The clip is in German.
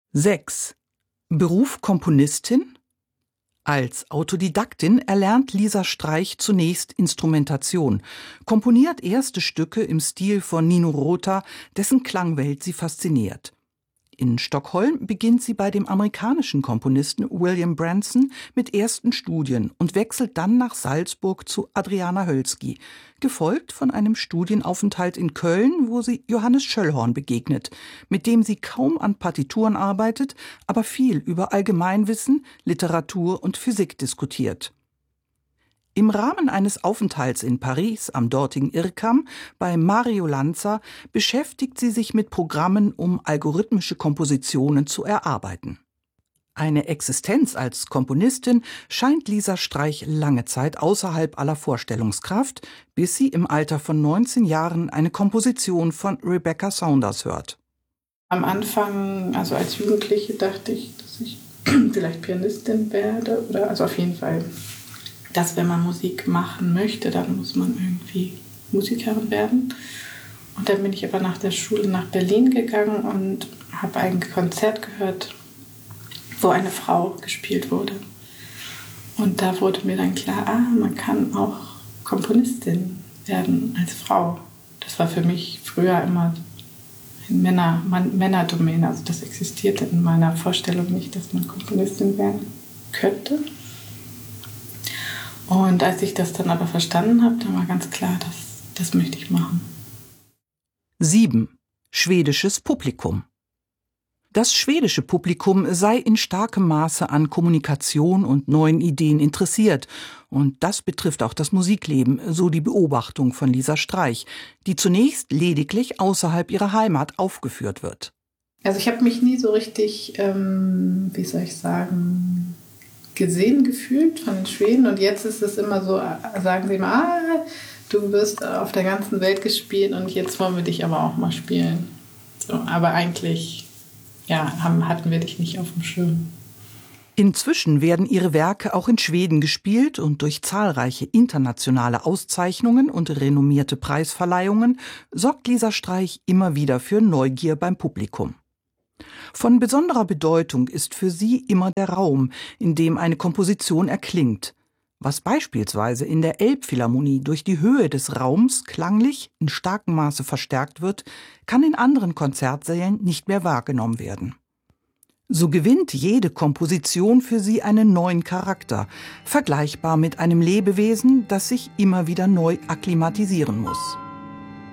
6. Beruf Komponistin? Als Autodidaktin erlernt Lisa Streich zunächst Instrumentation, komponiert erste Stücke im Stil von Nino Rota, dessen Klangwelt sie fasziniert. In Stockholm beginnt sie bei dem amerikanischen Komponisten William Branson mit ersten Studien und wechselt dann nach Salzburg zu Adriana Hölzky, gefolgt von einem Studienaufenthalt in Köln, wo sie Johannes Schöllhorn begegnet, mit dem sie kaum an Partituren arbeitet, aber viel über Allgemeinwissen, Literatur und Physik diskutiert. Im Rahmen eines Aufenthalts in Paris am dortigen IRCAM bei Mario Lanza beschäftigt sie sich mit Programmen, um algorithmische Kompositionen zu erarbeiten. Eine Existenz als Komponistin scheint Lisa Streich lange Zeit außerhalb aller Vorstellungskraft, bis sie im Alter von 19 Jahren eine Komposition von Rebecca Saunders hört. Am Anfang, also als Jugendliche, dachte ich, dass ich vielleicht Pianistin werde oder also auf jeden Fall, dass wenn man Musik machen möchte, dann muss man irgendwie Musikerin werden. Und dann bin ich aber nach der Schule nach Berlin gegangen und habe ein Konzert gehört, wo eine Frau gespielt wurde. Und da wurde mir dann klar, man kann auch Komponistin werden als Frau. Das war für mich früher immer eine Männerdomäne. Also das existierte in meiner Vorstellung nicht, dass man Komponistin werden könnte. Und als ich das dann aber verstanden habe, dann war ganz klar, das möchte ich machen. 7. Schwedisches Publikum. Das schwedische Publikum sei in starkem Maße an Kommunikation und neuen Ideen interessiert. Und das betrifft auch das Musikleben, so die Beobachtung von Lisa Streich, die zunächst lediglich außerhalb ihrer Heimat aufgeführt wird. Also ich habe mich nie so richtig, gesehen gefühlt von den Schweden. Und jetzt ist es immer so, sagen sie immer, du wirst auf der ganzen Welt gespielt und jetzt wollen wir dich aber auch mal spielen. So, aber eigentlich hatten wir dich nicht auf dem Schirm. Inzwischen werden ihre Werke auch in Schweden gespielt und durch zahlreiche internationale Auszeichnungen und renommierte Preisverleihungen sorgt Lisa Streich immer wieder für Neugier beim Publikum. Von besonderer Bedeutung ist für sie immer der Raum, in dem eine Komposition erklingt. Was beispielsweise in der Elbphilharmonie durch die Höhe des Raums klanglich in starkem Maße verstärkt wird, kann in anderen Konzertsälen nicht mehr wahrgenommen werden. So gewinnt jede Komposition für sie einen neuen Charakter, vergleichbar mit einem Lebewesen, das sich immer wieder neu akklimatisieren muss.